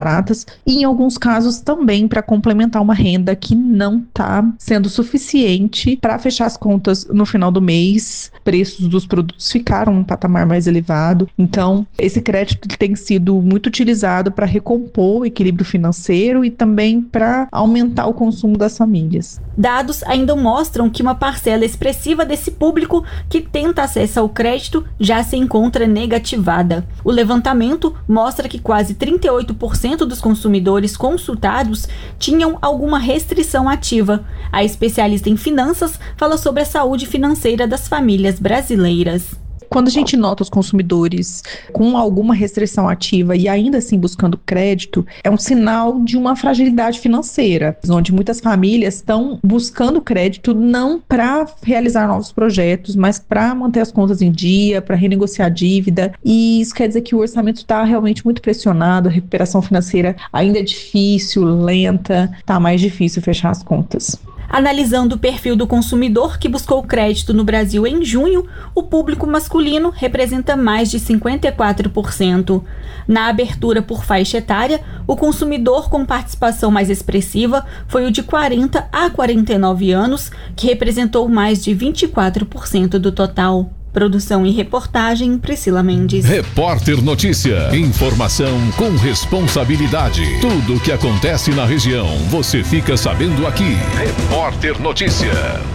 baratas e, em alguns casos, também para complementar uma renda que não está sendo suficiente para fechar as contas no final do mês. Preços dos produtos ficaram um patamar mais elevado. Então, esse crédito tem sido muito utilizado para recompor o equilíbrio financeiro e também para aumentar o consumo das famílias. Dados ainda mostram que uma parcela expressiva desse público que tenta acesso ao crédito já se encontra negativada. O levantamento mostra que quase 38% dos consumidores consultados tinham alguma restrição ativa. A especialista em finanças fala sobre a saúde financeira das famílias brasileiras. Quando a gente nota os consumidores com alguma restrição ativa e ainda assim buscando crédito, é um sinal de uma fragilidade financeira, onde muitas famílias estão buscando crédito não para realizar novos projetos, mas para manter as contas em dia, para renegociar a dívida. E isso quer dizer que o orçamento está realmente muito pressionado, a recuperação financeira ainda é difícil, lenta, está mais difícil fechar as contas. Analisando o perfil do consumidor que buscou crédito no Brasil em junho, o público masculino representa mais de 54%. Na abertura por faixa etária, o consumidor com participação mais expressiva foi o de 40 a 49 anos, que representou mais de 24% do total. Produção e reportagem, Priscila Mendes. Repórter Notícia. Informação com responsabilidade. Tudo o que acontece na região, você fica sabendo aqui. Repórter Notícia.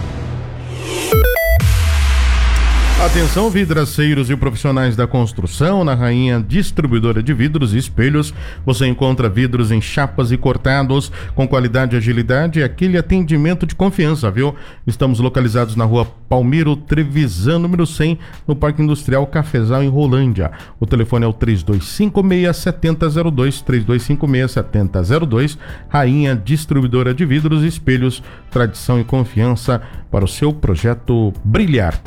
Atenção, vidraceiros e profissionais da construção. Na Rainha Distribuidora de Vidros e Espelhos você encontra vidros em chapas e cortados com qualidade e agilidade e aquele atendimento de confiança, viu? Estamos localizados na rua Palmiro Trevisan, número 100, no Parque Industrial Cafezal, em Rolândia. O telefone é o 3256-7002, 3256-7002. Rainha Distribuidora de Vidros e Espelhos, tradição e confiança para o seu projeto brilhar.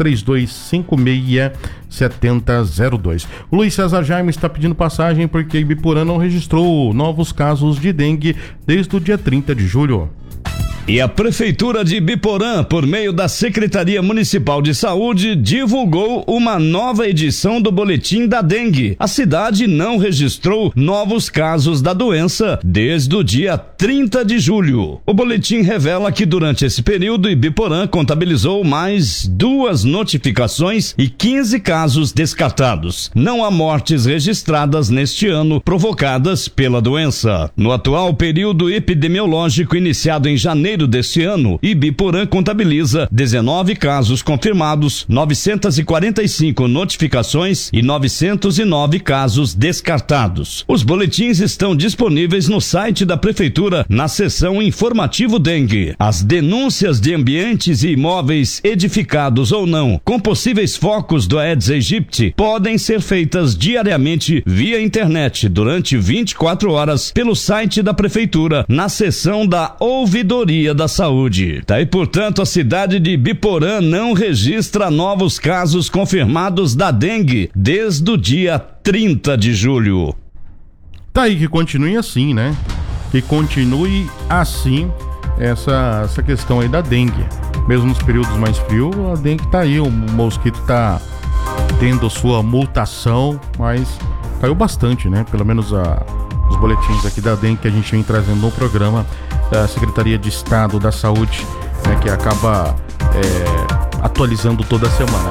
3256-7002. O Luiz César Jaime está pedindo passagem porque Ibiporã não registrou novos casos de dengue desde o dia 30 de julho. E a Prefeitura de Ibiporã, por meio da Secretaria Municipal de Saúde, divulgou uma nova edição do Boletim da Dengue. A cidade não registrou novos casos da doença desde o dia 30 de julho. O boletim revela que durante esse período, Ibiporã contabilizou mais 2 notificações e 15 casos descartados. Não há mortes registradas neste ano provocadas pela doença. No atual período epidemiológico iniciado em janeiro deste ano, Ibiporã contabiliza 19 casos confirmados, 945 notificações e 909 casos descartados. Os boletins estão disponíveis no site da Prefeitura, na seção Informativo Dengue. As denúncias de ambientes e imóveis edificados ou não com possíveis focos do Aedes aegypti podem ser feitas diariamente via internet durante 24 horas pelo site da Prefeitura, na seção da Ouvidoria da Saúde. Daí, portanto, a cidade de Ibiporã não registra novos casos confirmados da dengue desde o dia 30 de julho. Tá aí, que continue assim, né? Que continue assim essa questão aí da dengue. Mesmo nos períodos mais frios, a dengue tá aí, o mosquito tá tendo sua mutação, mas caiu bastante, né? Pelo menos os boletins aqui da dengue que a gente vem trazendo no programa da Secretaria de Estado da Saúde, né, que acaba atualizando toda semana.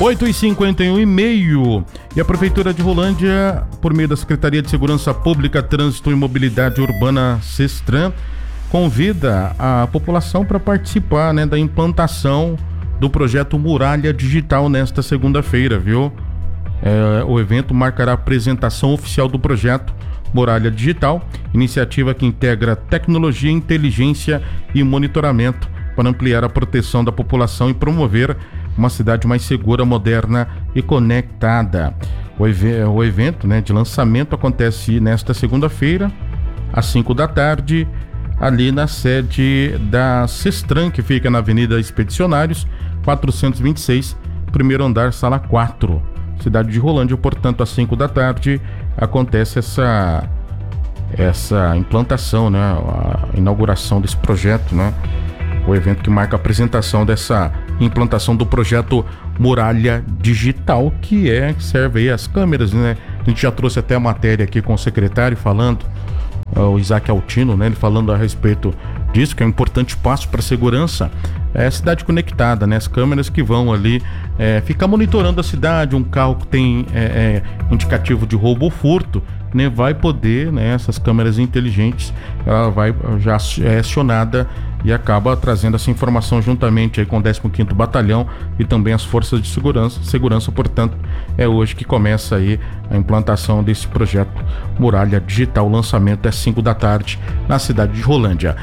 8h51 e a Prefeitura de Rolândia, por meio da Secretaria de Segurança Pública, Trânsito e Mobilidade Urbana, SESTRAN, convida a população para participar, né, da implantação do projeto Muralha Digital nesta segunda-feira, viu? O evento marcará a apresentação oficial do projeto Muralha Digital, iniciativa que integra tecnologia, inteligência e monitoramento para ampliar a proteção da população e promover uma cidade mais segura, moderna e conectada. O evento, né, de lançamento acontece nesta segunda-feira, às 5 da tarde, ali na sede da SESTRAN, que fica na Avenida Expedicionários, 426, primeiro andar, sala 4. Cidade de Rolândia, portanto, às 5 da tarde acontece essa implantação, né, a inauguração desse projeto, né, o evento que marca a apresentação dessa implantação do projeto Muralha Digital, que serve aí as câmeras, né, a gente já trouxe até a matéria aqui com o secretário falando o Isaac Altino, né? Ele falando a respeito disso, que é um importante passo para a segurança. É a cidade conectada, né? As câmeras que vão ali ficar monitorando a cidade, um carro que tem indicativo de roubo ou furto, né? Vai poder, né? Essas câmeras inteligentes, ela vai já acionada e acaba trazendo essa informação juntamente aí com o 15º Batalhão e também as forças de segurança, portanto, é hoje que começa aí a implantação desse projeto Muralha Digital. O lançamento é 5 da tarde na cidade de Rolândia.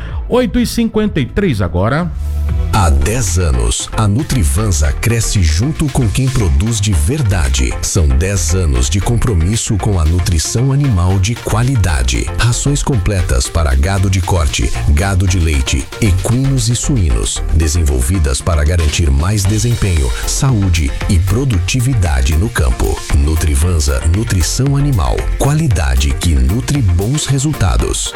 8h53 agora. Há 10 anos, a Nutrivansa cresce junto com quem produz de verdade. São 10 anos de compromisso com a nutrição animal de qualidade. Rações completas para gado de corte, gado de leite, equinos e suínos, desenvolvidas para garantir mais desempenho, saúde e produtividade no campo. Nutrivansa, nutrição animal, qualidade que nutre bons resultados.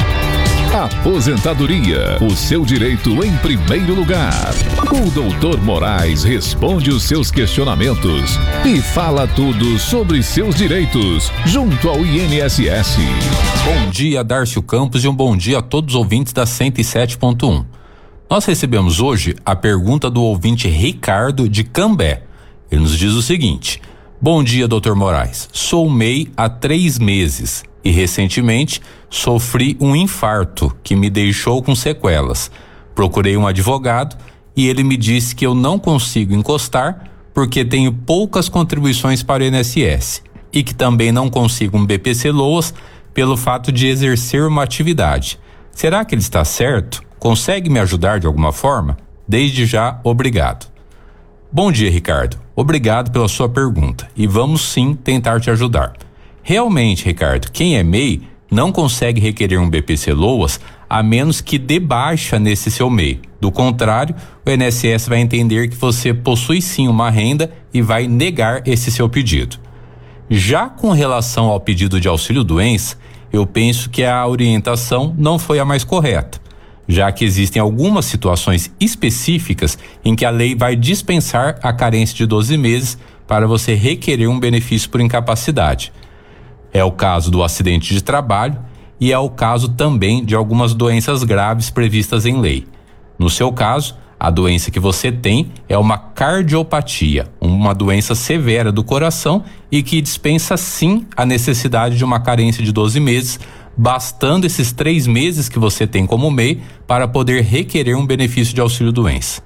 Aposentadoria, o seu direito em primeiro lugar. O Dr. Moraes responde os seus questionamentos e fala tudo sobre seus direitos junto ao INSS. Bom dia, Darcio Campos, e um bom dia a todos os ouvintes da 107.1. Nós recebemos hoje a pergunta do ouvinte Ricardo de Cambé. Ele nos diz o seguinte: bom dia, Dr. Moraes. Sou MEI há 3 meses e recentemente sofri um infarto que me deixou com sequelas. Procurei um advogado e ele me disse que eu não consigo encostar porque tenho poucas contribuições para o INSS e que também não consigo um BPC Loas pelo fato de exercer uma atividade. Será que ele está certo? Consegue me ajudar de alguma forma? Desde já, obrigado. Bom dia, Ricardo. Obrigado pela sua pergunta e vamos sim tentar te ajudar. Realmente, Ricardo, quem é MEI não consegue requerer um BPC Loas a menos que dê baixa nesse seu MEI. Do contrário, o INSS vai entender que você possui sim uma renda e vai negar esse seu pedido. Já com relação ao pedido de auxílio-doença, eu penso que a orientação não foi a mais correta, já que existem algumas situações específicas em que a lei vai dispensar a carência de 12 meses para você requerer um benefício por incapacidade. É o caso do acidente de trabalho e é o caso também de algumas doenças graves previstas em lei. No seu caso, a doença que você tem é uma cardiopatia, uma doença severa do coração e que dispensa sim a necessidade de uma carência de 12 meses, bastando esses 3 meses que você tem como MEI para poder requerer um benefício de auxílio-doença.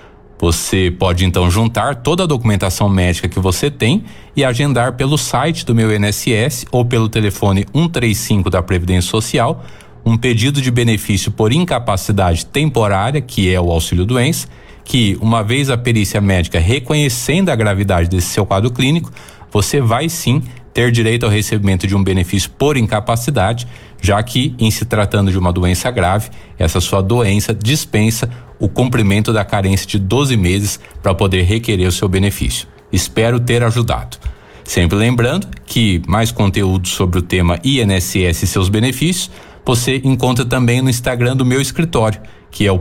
Você pode então juntar toda a documentação médica que você tem e agendar pelo site do meu INSS ou pelo telefone 135 da Previdência Social um pedido de benefício por incapacidade temporária, que é o auxílio-doença, que uma vez a perícia médica reconhecendo a gravidade desse seu quadro clínico, você vai sim ter direito ao recebimento de um benefício por incapacidade, já que, em se tratando de uma doença grave, essa sua doença dispensa o cumprimento da carência de 12 meses para poder requerer o seu benefício. Espero ter ajudado. Sempre lembrando que mais conteúdo sobre o tema INSS e seus benefícios você encontra também no Instagram do meu escritório, que é o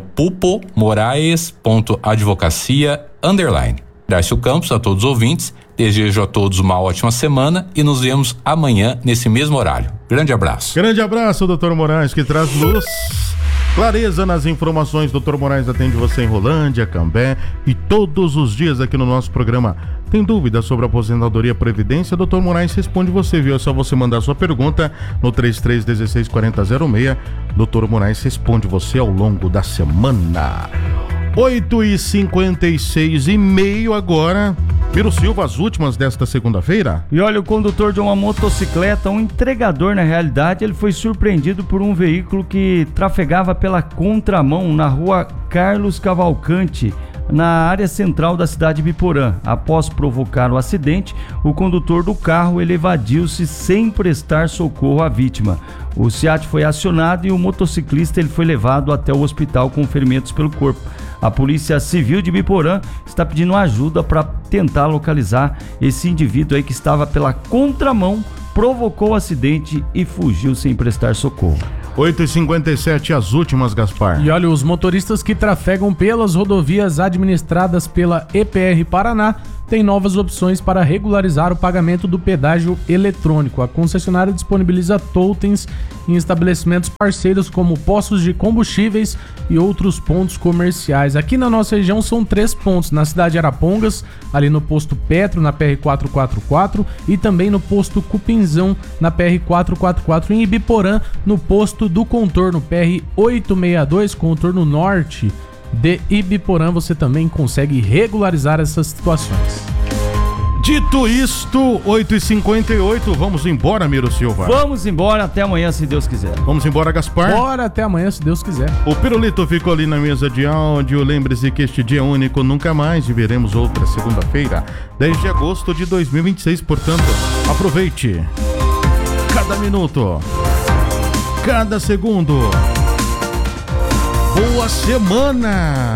pupomoraes.advocacia_. Darcio Campos, a todos os ouvintes, desejo a todos uma ótima semana e nos vemos amanhã nesse mesmo horário. Grande abraço. Grande abraço, Dr. Moraes, que traz luz, clareza nas informações. Dr. Moraes atende você em Rolândia, Cambé e todos os dias aqui no nosso programa. Tem dúvida sobre a aposentadoria e previdência? Dr. Moraes responde você, viu? É só você mandar sua pergunta no 33164006. Dr. Moraes responde você ao longo da semana. 8h56 agora. Miro Silva, as últimas desta segunda-feira. E olha, o condutor de uma motocicleta, um entregador na realidade, ele foi surpreendido por um veículo que trafegava pela contramão na rua Carlos Cavalcante, na área central da cidade de Biporã. Após provocar o acidente, o condutor do carro ele evadiu-se sem prestar socorro à vítima. O SEAT foi acionado e o motociclista ele foi levado até o hospital com ferimentos pelo corpo. A Polícia Civil de Biporã está pedindo ajuda para tentar localizar esse indivíduo aí que estava pela contramão, provocou o acidente e fugiu sem prestar socorro. 8h57, as últimas, Gaspar. E olha, os motoristas que trafegam pelas rodovias administradas pela EPR Paraná têm novas opções para regularizar o pagamento do pedágio eletrônico. A concessionária disponibiliza totens em estabelecimentos parceiros como postos de combustíveis e outros pontos comerciais. Aqui na nossa região são 3 pontos, na cidade de Arapongas, ali no posto Petro, na PR-444, e também no posto Cupinzão, na PR-444, em Ibiporã, no posto do contorno PR-862, contorno norte de Ibiporã. Você também consegue regularizar essas situações. Dito isto, 8h58, vamos embora, Miro Silva. Vamos embora, até amanhã, se Deus quiser. Vamos embora, Gaspar. Bora, até amanhã, se Deus quiser. O Pirulito ficou ali na mesa de áudio. Lembre-se que este dia é único, nunca mais, e veremos outra segunda-feira, 10 de agosto de 2026. Portanto, aproveite cada minuto, cada segundo. Boa semana!